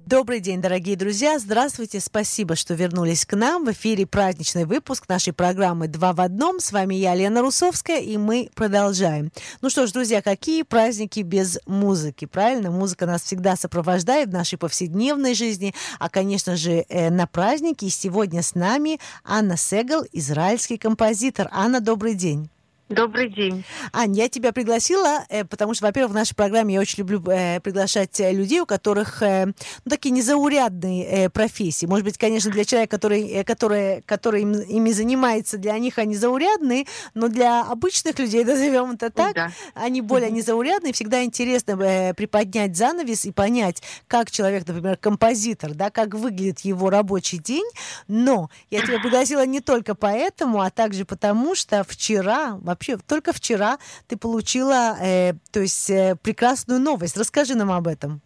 Добрый день, дорогие друзья. Здравствуйте. Спасибо, что вернулись к нам. В эфире праздничный выпуск нашей программы «Два в одном». С вами я, Лена Русовская, и мы продолжаем. Ну что ж, друзья, какие праздники без музыки, правильно? Музыка нас всегда сопровождает в нашей повседневной жизни, а, конечно же, на праздники. И сегодня с нами Анна Сегал, израильский композитор. Анна, добрый день. Добрый день. Ань, я тебя пригласила, потому что, во-первых, в нашей программе я очень люблю приглашать людей, у которых такие незаурядные профессии. Может быть, конечно, для человека, который ими занимается, для них они заурядные, но для обычных людей, назовем это так, да, они более незаурядные. Всегда интересно приподнять занавес и понять, как человек, например, композитор, да, как выглядит его рабочий день. Но я тебя пригласила не только поэтому, а также потому, что вообще только вчера ты получила прекрасную новость. Расскажи нам об этом.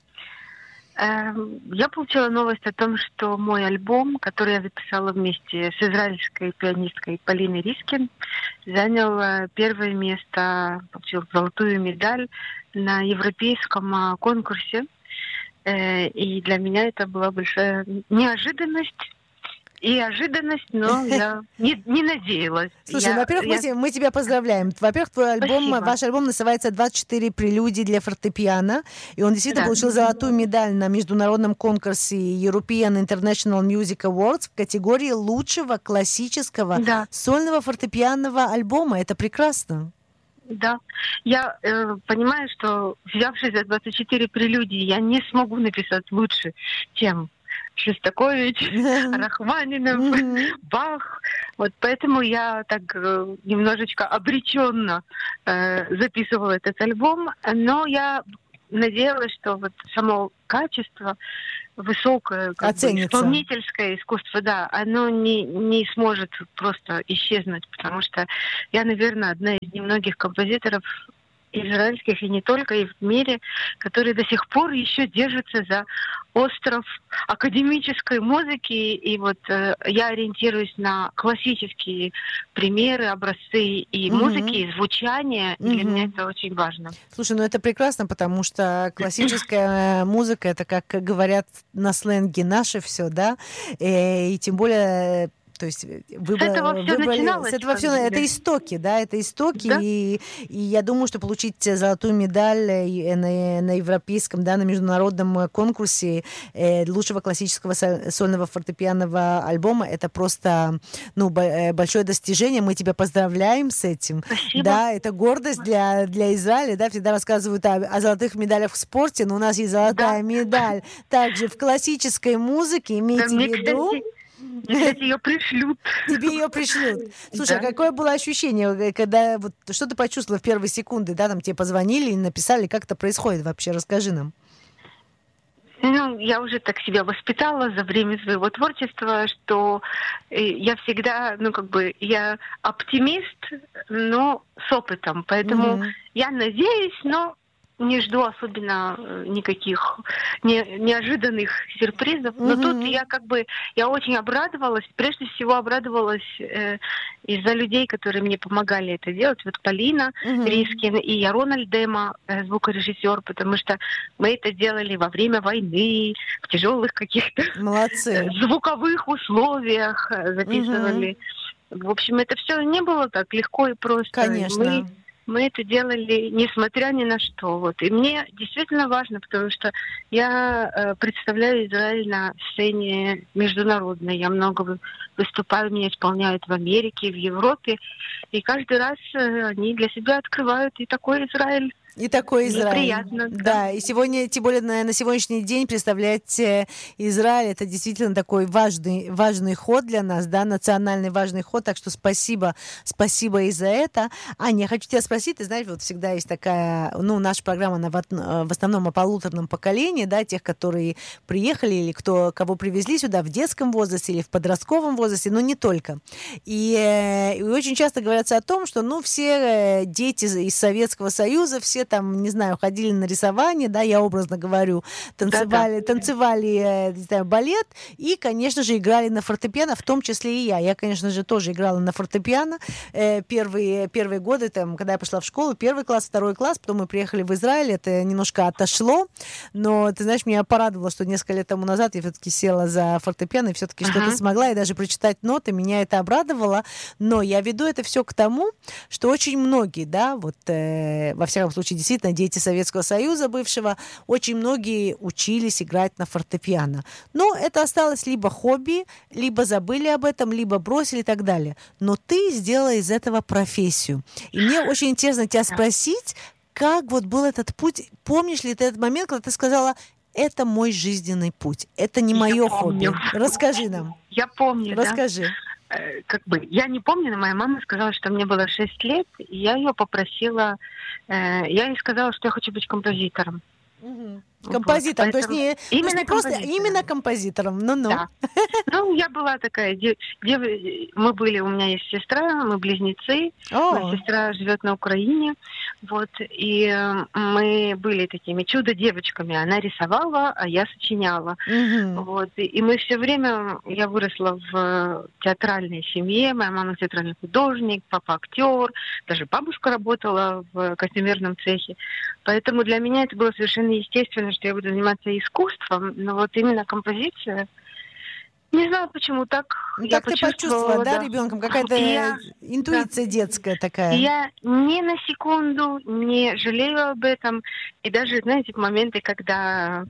Я получила новость о том, что мой альбом, который я записала вместе с израильской пианисткой Полиной Рискин, занял первое место, получил золотую медаль на европейском конкурсе. И для меня это была большая неожиданность. Но я не надеялась. Слушай, во-первых, мы тебя поздравляем. Во-первых, ваш альбом называется «24 прелюдии для фортепиано», и он действительно получил золотую медаль на международном конкурсе European International Music Awards в категории лучшего классического сольного фортепианного альбома. Это прекрасно. Да, я понимаю, что, взявшись за 24 прелюдии, я не смогу написать лучше, чем Шостакович, Рахманинов, Бах. Вот поэтому я так немножечко обреченно записывала этот альбом. Но я надеялась, что вот само качество высокое, исполнительское искусство, да, оно не сможет просто исчезнуть, потому что я, наверное, одна из немногих композиторов израильских и не только, и в мире, которые до сих пор еще держатся за остров академической музыки. И вот я ориентируюсь на классические примеры, образцы и музыки, и звучания. И для меня это очень важно. Слушай, ну это прекрасно, потому что классическая музыка, это, как говорят на сленге, наше все, да? И тем более... То есть это истоки, да, это истоки, да? И я думаю, что получить золотую медаль на европейском, да, на международном конкурсе лучшего классического сольного фортепианного альбома, это просто, большое достижение. Мы тебя поздравляем с этим. Спасибо. Да, это гордость для Израиля, да, всегда рассказывают о золотых медалях в спорте, но у нас есть золотая медаль также в классической музыке, имейте в виду. Кстати, ее пришлют. Тебе ее пришлют. Слушай, а какое было ощущение, когда что ты почувствовала в первые секунды, да, там тебе позвонили и написали, как это происходит вообще? Расскажи нам. Я уже так себя воспитала за время своего творчества, что я всегда, я оптимист, но с опытом. Поэтому я надеюсь, но не жду особенно никаких неожиданных сюрпризов. Но тут я очень обрадовалась. Прежде всего обрадовалась из-за людей, которые мне помогали это делать. Вот Полина Рискин и Ярон Альдема, звукорежиссер, потому что мы это делали во время войны, в тяжелых каких-то звуковых условиях записывали. В общем, это все не было так легко и просто. Конечно. Мы это делали, несмотря ни на что. Вот. И мне действительно важно, потому что я представляю Израиль на сцене международной. Я много выступаю, меня исполняют в Америке, в Европе. И каждый раз они для себя открывают и такой Израиль. И такой Израиль. Приятно. Да, и сегодня, тем более на сегодняшний день представлять Израиль, это действительно такой важный ход для нас, да, национальный важный ход, так что спасибо и за это. Аня, я хочу тебя спросить, ты знаешь, вот всегда есть такая, наша программа, она в основном о полуторном поколении, да, тех, которые приехали или кого привезли сюда в детском возрасте или в подростковом возрасте, но не только. И очень часто говорится о том, что, все дети из Советского Союза, все там, не знаю, ходили на рисование, да, я образно говорю, танцевали, не знаю, балет и, конечно же, играли на фортепиано, в том числе и я. Я, конечно же, тоже играла на фортепиано первые годы, там, когда я пошла в школу, 1 класс, 2 класс, потом мы приехали в Израиль, это немножко отошло, но, ты знаешь, меня порадовало, что несколько лет тому назад я все-таки села за фортепиано и все-таки что-то смогла, и даже прочитать ноты, меня это обрадовало, но я веду это все к тому, что очень многие, да, вот, во всяком случае, действительно, дети Советского Союза бывшего, очень многие учились играть на фортепиано. Но это осталось либо хобби, либо забыли об этом, либо бросили и так далее. Но ты сделала из этого профессию. И мне очень интересно тебя спросить, как вот был этот путь? Помнишь ли ты этот момент, когда ты сказала, это мой жизненный путь, это не мое хобби? Расскажи нам. Я помню, Расскажи. Как бы, я не помню, но моя мама сказала, что мне было 6 лет, и я ее попросила, я ей сказала, что я хочу быть композитором. Композитором, вот, то есть не просто именно композитором. Ну-ну. Да. Ну, я была такая, мы были, у меня есть сестра, мы близнецы, моя сестра живет на Украине, вот, и мы были такими чудо-девочками, она рисовала, а я сочиняла, вот, и мы все время, я выросла в театральной семье, моя мама театральный художник, папа актер, даже бабушка работала в костюмерном цехе, поэтому для меня это было совершенно естественно, что я буду заниматься искусством, но вот именно композиция, не знаю почему так. Так ты почувствовала, да, ребенком? Какая-то интуиция детская такая. Я ни на секунду не жалею об этом. И даже, знаете, моменты, когда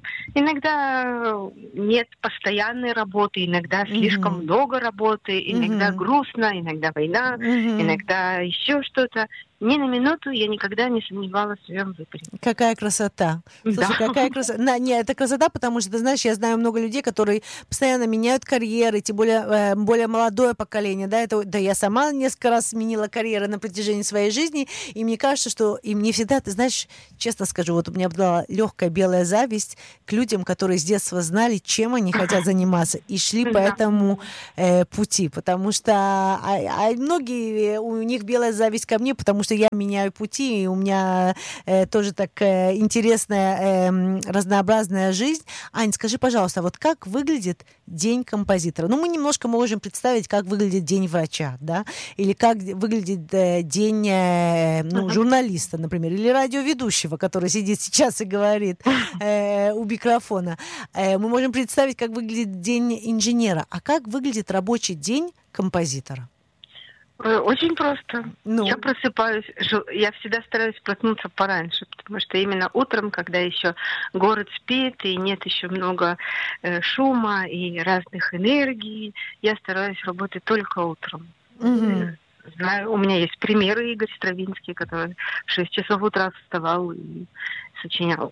иногда нет постоянной работы, иногда слишком много работы, иногда грустно, иногда война, иногда еще что-то. Ни на минуту я никогда не сомневалась в своем выборе. Какая красота. Слушай, какая красота. Нет, это красота, потому что, ты знаешь, я знаю много людей, которые постоянно меняют карьеры, тем более молодое поколение. Да, я сама несколько раз сменила карьеры на протяжении своей жизни, и мне кажется, что и мне всегда, ты знаешь, честно скажу, вот у меня была легкая белая зависть к людям, которые с детства знали, чем они хотят заниматься, и шли по этому пути, потому что многие, у них белая зависть ко мне, потому что я меняю пути, и у меня тоже так интересная, разнообразная жизнь. Ань, скажи, пожалуйста, вот как выглядит день композитора? Ну, мы немножко можем представить, как выглядит день врача, да, или как выглядит день журналиста, например, или радиоведущего, который сидит сейчас и говорит у микрофона. Мы можем представить, как выглядит день инженера. А как выглядит рабочий день композитора? Очень просто. Я просыпаюсь, я всегда стараюсь проснуться пораньше, потому что именно утром, когда еще город спит и нет еще много шума и разных энергий, я стараюсь работать только утром. Знаю, у меня есть примеры, Игорь Стравинский, который в 6 часов утра вставал и сочинял.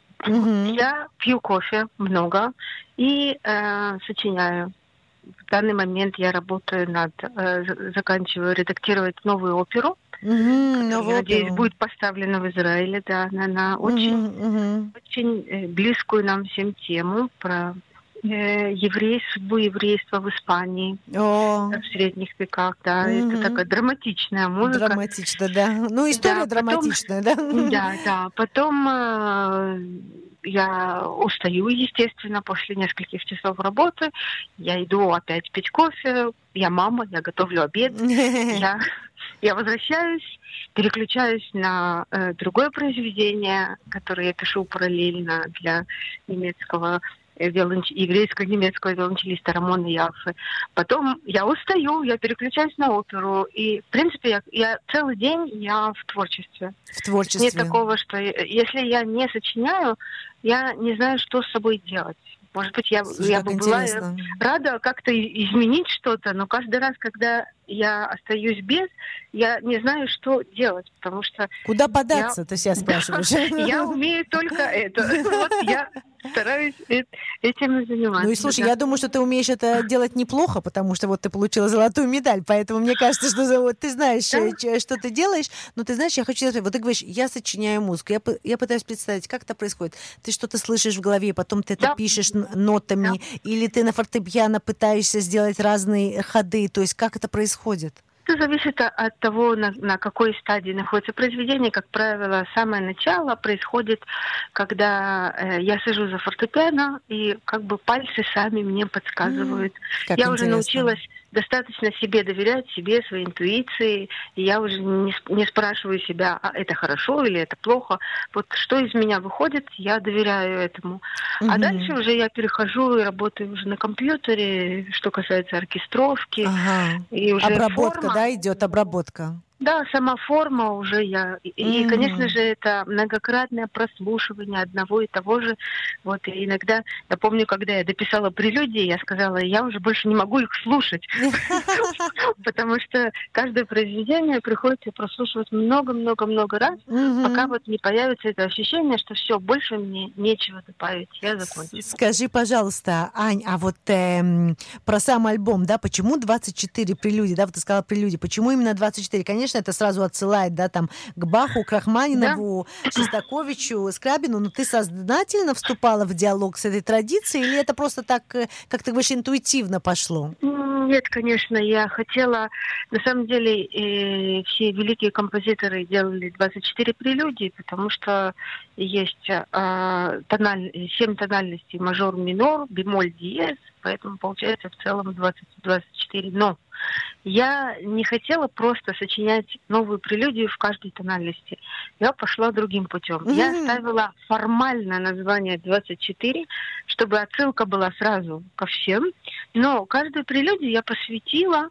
Я пью кофе много и сочиняю. В данный момент я работаю заканчиваю редактировать новую оперу, которая, надеюсь, будет поставлена в Израиле, да, на очень близкую нам всем тему про судьбу еврейства в Испании в средних веках, да, это такая драматичная музыка. Драматичная, да. Ну, история драматичная, да. Да. Потом я устаю, естественно, после нескольких часов работы. Я иду опять пить кофе. Я мама, я готовлю обед. Я возвращаюсь, переключаюсь на другое произведение, которое я пишу параллельно для немецкого еврейско-немецкого виолончелиста Рамона Яффе. Потом я устаю, я переключаюсь на оперу. И, в принципе, я целый день я в творчестве. В творчестве. Нет такого, что если я не сочиняю, я не знаю, что с собой делать. Может быть, я бы была рада как-то изменить что-то, но каждый раз, когда я остаюсь без, я не знаю, что делать, потому что... Куда податься, ты себя спрашиваешь? Я умею только это. Вот я стараюсь этим заниматься. Ну и слушай, я думаю, что ты умеешь это делать неплохо, потому что вот ты получила золотую медаль, поэтому мне кажется, что вот ты знаешь, что ты делаешь, но ты знаешь, я хочу сказать, вот ты говоришь, я сочиняю музыку, я пытаюсь представить, как это происходит. Ты что-то слышишь в голове, потом ты это пишешь нотами, или ты на фортепиано пытаешься сделать разные ходы, то есть как это происходит? Это зависит от того, на какой стадии находится произведение. Как правило, самое начало происходит, когда я сижу за фортепиано, и как бы пальцы сами мне подсказывают. Как Я интересно. уже научилась достаточно себе доверять, себе, своей интуиции. И я уже не спрашиваю себя, а это хорошо или это плохо. Вот что из меня выходит, я доверяю этому. А дальше уже я перехожу и работаю уже на компьютере, что касается оркестровки. Ага. И уже Обработка, форма, да, идет обработка. да, сама форма уже я. И, конечно же, это многократное прослушивание одного и того же. Вот, и иногда, я помню, когда я дописала прелюдии, я сказала, я уже больше не могу их слушать. Потому что каждое произведение приходится прослушивать много-много-много раз, пока вот не появится это ощущение, что все, больше мне нечего добавить, я закончила. Скажи, пожалуйста, Ань, а вот про сам альбом, да, почему 24 прелюдии, да, вот ты сказала прелюдии, почему именно 24? Конечно, это сразу отсылает, да, там, к Баху, к Рахманинову, Шостаковичу, Скрябину, но ты сознательно вступала в диалог с этой традицией, или это просто так, как ты говоришь, интуитивно пошло? Нет, конечно, я хотела... На самом деле, все великие композиторы делали 24 прелюдии, потому что есть 7 тональностей мажор, минор, бемоль, диез, поэтому получается в целом 24. Но я не хотела просто сочинять новую прелюдию в каждой тональности. Я пошла другим путем. Я оставила формальное название 24, чтобы отсылка была сразу ко всем. Но каждую прелюдию я посвятила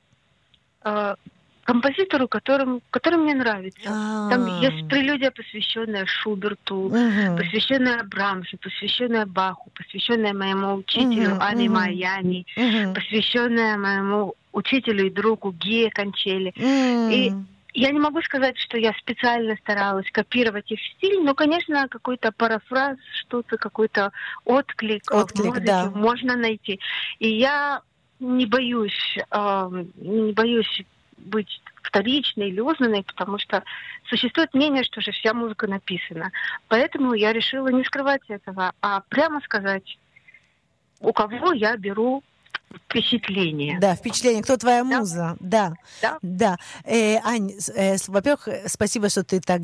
композитору, который мне нравится. Там есть прелюдия, посвященная Шуберту, посвященная Брамсу, посвященная Баху, посвященная моему учителю Ани Майяни, посвященная моему учителю и другу Гие Кончели. И я не могу сказать, что я специально старалась копировать их стиль, но, конечно, какой-то парафраз, что-то, какой-то отклик да, можно найти. И я не боюсь быть вторичной или узнанной, потому что существует мнение, что же вся музыка написана. Поэтому я решила не скрывать этого, а прямо сказать, у кого я беру впечатление. Да, впечатление. Кто твоя муза? Да. Ань, во-первых, спасибо, что ты так